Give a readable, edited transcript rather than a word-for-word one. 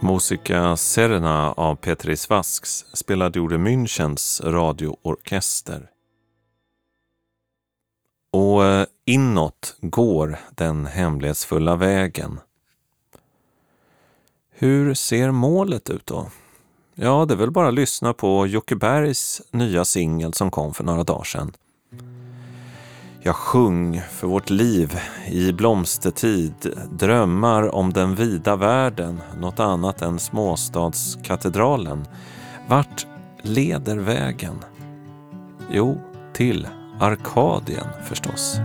Musica Serena av Petris Vasks spelade Ore Münchens radioorkester. Och inåt går den hemlighetsfulla vägen. Hur ser målet ut då? Ja, det är väl bara att lyssna på Jocke Bergs nya singel som kom för några dagar sedan. Jag sjung för vårt liv i blomstertid, drömmar om den vida världen, något annat än småstadskatedralen. Vart leder vägen? Jo, till Arkadien förstås.